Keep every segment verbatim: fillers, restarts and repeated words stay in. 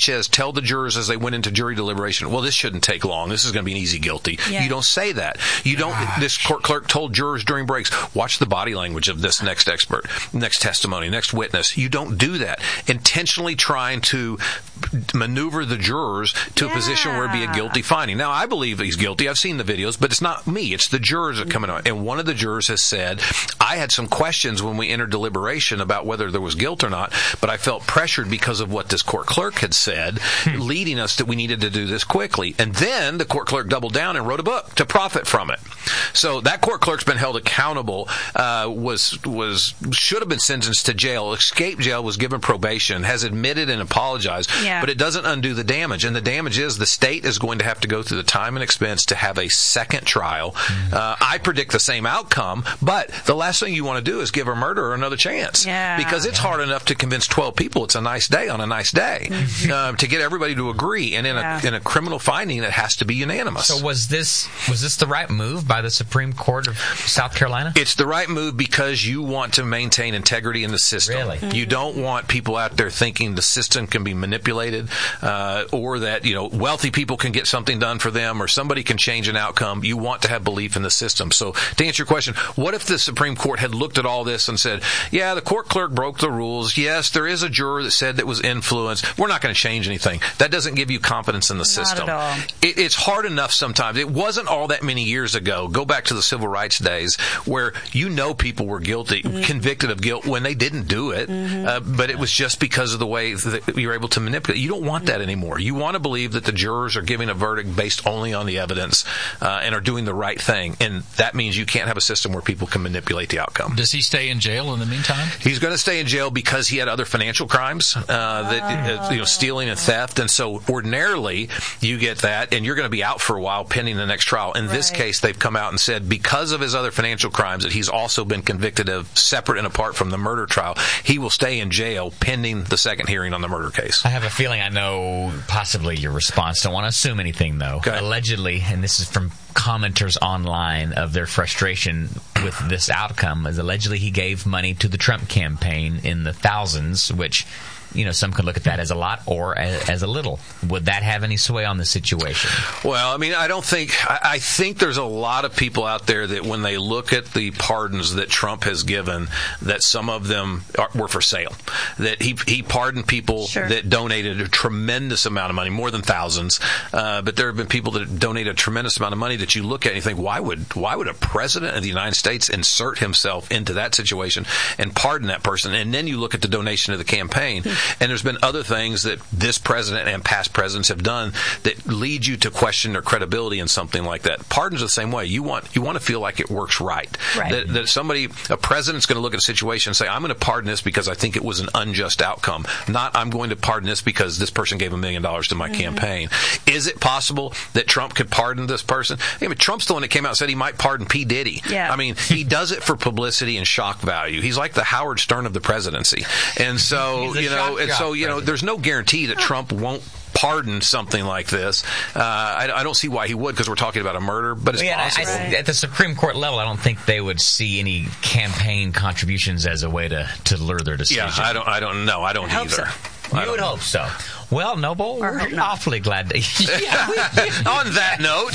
Sanchez tell the jurors as they went into jury deliberation, well, this shouldn't take long. This is going to be an easy guilty. Yeah. You don't say that. You don't. Gosh. This court clerk told jurors during breaks, watch the body language of this next expert, next testimony, next witness. You don't do that. Intentionally trying to maneuver the jurors to yeah. a position where it'd be a guilty finding. Now, I believe he's guilty. I've seen the videos, but it's not me. It's the jurors that are coming out. And one of the jurors has said, I had some questions when we entered deliberation about whether there was guilt or not, but I felt pressured because of what this court clerk had said, hmm. leading us that we needed to do this quickly. And then the court clerk doubled down and wrote a book to profit from it. So that court clerk's been held accountable, uh, was was should have been sentenced to jail, escaped jail, was given probation, has admitted and apologized, yeah. but it doesn't undo the damage. And the damage is the state is going to have to go through the time and expense to have a second trial. Mm-hmm. Uh, I predict the same outcome, but the last thing you want to do is give a murderer another chance. Yeah. Because it's hard enough to convince twelve people it's a nice day on a nice day, mm-hmm. uh, to get everybody to agree. And in yeah. a in a criminal finding, it has to be unanimous. So was this was this the right move by the Supreme Court of South Carolina? It's the right move because you want to maintain integrity in the system. Really? Mm-hmm. You don't want people out there thinking the system can be manipulated, uh, or that, you know, wealthy people can get something done for them, or somebody can change an outcome. You want to have belief in the system. So to answer your question, what if the Supreme Court had looked at all this and said, yeah, the court clerk broke the rules. Yes, there is a juror that said that was influenced. We're not going to change anything. That doesn't give you confidence in the system. Not at all. It, it's hard enough sometimes. It wasn't all that many years ago. Go back to the civil rights days where you know people were guilty, mm-hmm. convicted of guilt when they didn't do it, mm-hmm. uh, but it was just because of the way that you were able to manipulate. You don't want that anymore. You want to believe that the jurors are giving a verdict based only on the evidence uh, and are doing the right thing, and that means you can't have a system where people can manipulate the outcome. Does he stay in jail in the meantime? He's going to stay in jail because he had other financial crimes, uh, that uh, you know, stealing and theft, and so ordinarily you get that, and you're going to be out for a while pending the next trial. In right. this case, they've come out and said because of his other financial crimes that he's also been convicted of, separate and apart from the murder trial, he will stay in jail pending the second hearing on the murder case. I have a feeling I know possibly your response. Don't want to assume anything, though. Okay. Allegedly, and this is from commenters online of their frustration with this outcome, as allegedly he gave money to the Trump campaign in the thousands, which, you know, some could look at that as a lot or as, as a little. Would that have any sway on the situation? Well, I mean, I don't think, I, I think there's a lot of people out there that when they look at the pardons that Trump has given, that some of them are, were for sale. That he he pardoned people sure. that donated a tremendous amount of money, more than thousands. Uh, but there have been people that donated a tremendous amount of money that you look at and you think, why would why would a president of the United States insert himself into that situation and pardon that person? And then you look at the donation to the campaign. And there's been other things that this president and past presidents have done that lead you to question their credibility in something like that. Pardons are the same way. You want you want to feel like it works right. right. That, that somebody, a president's going to look at a situation and say, I'm going to pardon this because I think it was an unjust outcome. Not, I'm going to pardon this because this person gave a million dollars to my mm-hmm. campaign. Is it possible that Trump could pardon this person? I mean, Trump's the one that came out and said he might pardon P. Diddy. Yeah. I mean, he does it for publicity and shock value. He's like the Howard Stern of the presidency. And so, you know, and so, you know, there's no guarantee that Trump won't pardon something like this. Uh, I, I don't see why he would, because we're talking about a murder, but it's well, yeah, possible. I, I, at the Supreme Court level, I don't think they would see any campaign contributions as a way to, to lure their decision. Yeah, I don't. I don't know. I don't I either. So. You would hope so. Well, Noble, we're awfully glad to. Yeah, we, on that note,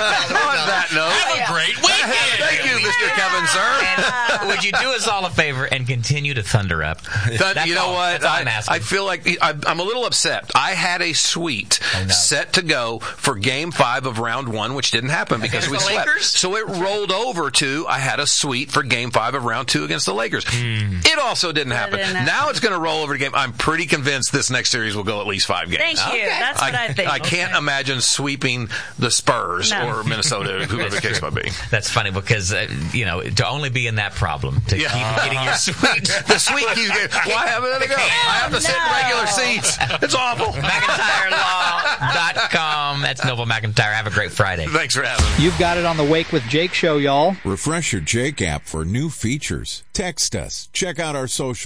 on that note, have a great weekend. Thank you, Mister Kevin, sir. And would you do us all a favor and continue to thunder up? Thund- you know all, what? I, I feel like I'm a little upset. I had a suite oh, no. set to go for Game Five of Round One, which didn't happen because we slept. Lakers? So it rolled over to I had a suite for Game Five of Round Two against the Lakers. Mm. It also didn't happen. didn't happen. Now it's going to roll over to game. I'm pretty convinced this next series will go at least five games. Thank you. Okay. That's what I, I think. I can't okay. imagine sweeping the Spurs no. or Minnesota, whoever the case might be. That's funny because, uh, you know, to only be in that problem, to yeah. keep getting your suite. The suite keeps getting, why haven't it go? I have to sit in regular seats. It's awful. McIntyre Law dot com. That's Noble McIntyre. Have a great Friday. Thanks for having me. You've got it on the Wake with Jake show, y'all. Refresh your Jake app for new features. Text us, check out our socials,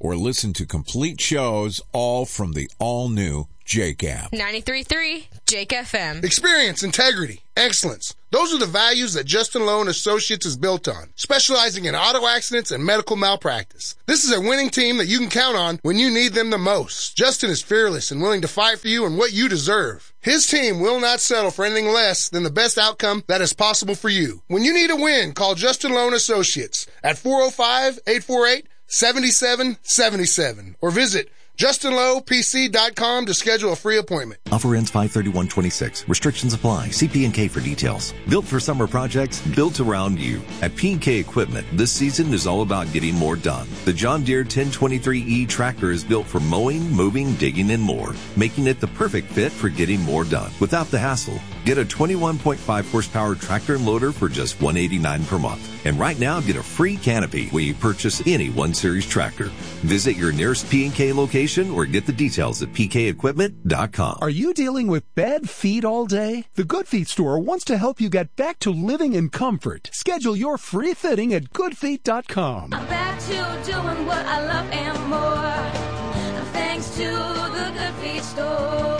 or listen to complete shows all from the all-new Jake app. ninety-three point three Jake F M. Experience, integrity, excellence. Those are the values that Justin Lowe and Associates is built on, specializing in auto accidents and medical malpractice. This is a winning team that you can count on when you need them the most. Justin is fearless and willing to fight for you and what you deserve. His team will not settle for anything less than the best outcome that is possible for you. When you need a win, call Justin Lowe and Associates at four oh five, eight four eight, seven seven seven seven or visit Justin Lowe P C dot com to schedule a free appointment. Offer ends five thirty-one twenty-six. Restrictions apply. See P and K for details. Built for summer projects, built around you. At P and K Equipment, this season is all about getting more done. The John Deere ten twenty-three E tractor is built for mowing, moving, digging, and more, making it the perfect fit for getting more done without the hassle. Get a twenty-one point five horsepower tractor and loader for just one hundred eighty-nine dollars per month. And right now, get a free canopy when you purchase any one series tractor. Visit your nearest P and K location or get the details at P K equipment dot com. Are you dealing with bad feet all day? The Good Feet store wants to help you get back to living in comfort. Schedule your free fitting at good feet dot com. I'm back to doing what I love and more, thanks to the Good Feet store.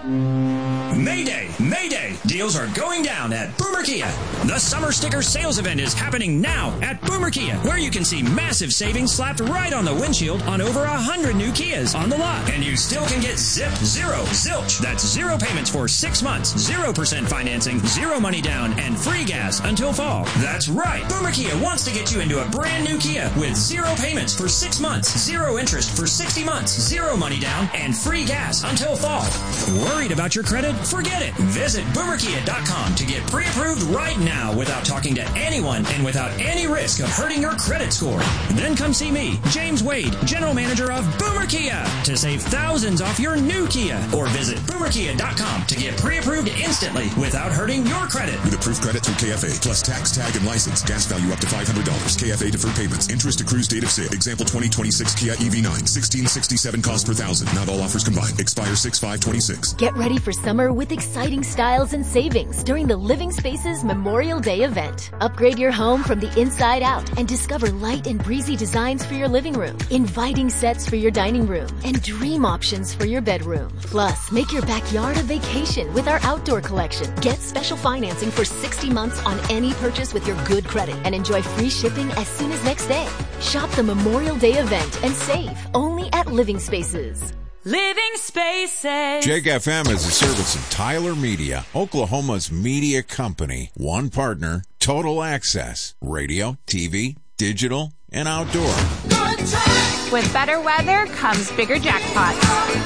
Mayday! Mayday! Deals are going down at Boomer Kia. The Summer Sticker Sales Event is happening now at Boomer Kia, where you can see massive savings slapped right on the windshield on over a hundred new Kias on the lot. And you still can get zip, zero, zilch. That's zero payments for six months, zero percent financing, zero money down, and free gas until fall. That's right. Boomer Kia wants to get you into a brand new Kia with zero payments for six months, zero interest for sixty months, zero money down, and free gas until fall. Worried about your credit? Forget it. Visit Boomer Kia dot com to get pre-approved right now without talking to anyone and without any risk of hurting your credit score. Then come see me, James Wade, General Manager of Boomer Kia, to save thousands off your new Kia. Or visit Boomer Kia dot com to get pre-approved instantly without hurting your credit. With approved credit through K F A, plus tax, tag, and license. Gas value up to five hundred dollars. K F A deferred payments. Interest accrues date of sale. Example twenty twenty-six Kia E V nine. sixteen sixty-seven cost per thousand. Not all offers combined. Expire six five twenty-six. Get ready for summer with exciting styles and savings during the Living Spaces Memorial Day event. Upgrade your home from the inside out and discover light and breezy designs for your living room, inviting sets for your dining room, and dream options for your bedroom. Plus, make your backyard a vacation with our outdoor collection. Get special financing for sixty months on any purchase with your good credit and enjoy free shipping as soon as next day. Shop the Memorial Day event and save only at Living Spaces. Living Spaces. Jake F M is a service of Tyler Media, Oklahoma's media company. One partner, total access, radio, T V, digital, and outdoor. With better weather comes bigger jackpots.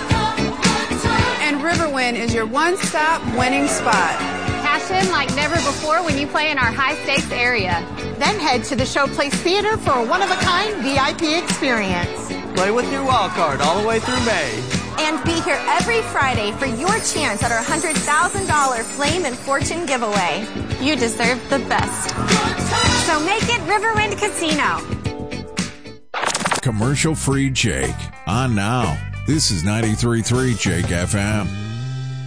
And Riverwind is your one-stop winning spot. Cash in like never before when you play in our high-stakes area. Then head to the Showplace Theater for a one-of-a-kind V I P experience. Play with your wild card all the way through May. And be here every Friday for your chance at our one hundred thousand dollars Flame and Fortune giveaway. You deserve the best. So make it Riverwind Casino. Commercial-free Jake. On now. This is ninety-three point three Jake F M.